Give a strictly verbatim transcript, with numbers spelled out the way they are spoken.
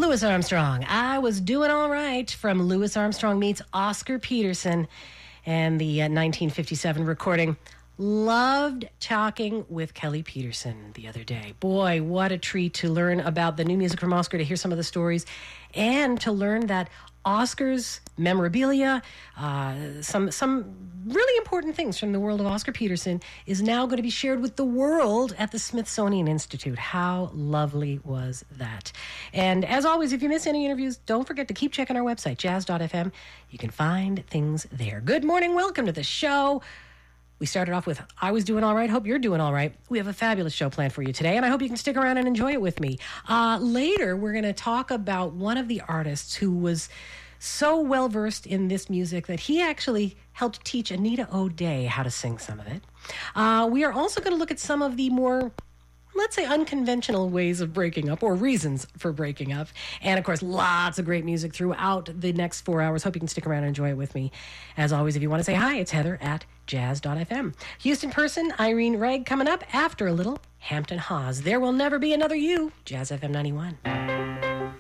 Louis Armstrong. I Was Doing All Right from Louis Armstrong meets Oscar Peterson and the uh, nineteen fifty-seven recording. Loved talking with Kelly Peterson the other day. Boy, what a treat to learn about the new music from Oscar, to hear some of the stories, and to learn that Oscar's memorabilia, uh, some some really important things from the world of Oscar Peterson, is now going to be shared with the world at the Smithsonian Institute. How lovely was that? And as always, if you miss any interviews, don't forget to keep checking our website, jazz dot f m. You can find things there. Good morning. Welcome to the show. We started off with, I was doing all right. Hope you're doing all right. We have a fabulous show planned for you today, and I hope you can stick around and enjoy it with me. Uh, later, we're going to talk about one of the artists who was so well-versed in this music that he actually helped teach Anita O'Day how to sing some of it. Uh, we are also going to look at some of the more, let's say, unconventional ways of breaking up, or reasons for breaking up. And, of course, lots of great music throughout the next four hours. Hope you can stick around and enjoy it with me. As always, if you want to say hi, it's Heather at jazz dot f m. Houston person, Irene Reg, coming up after a little Hampton Hawes. There Will Never Be Another You, Jazz F M ninety-one.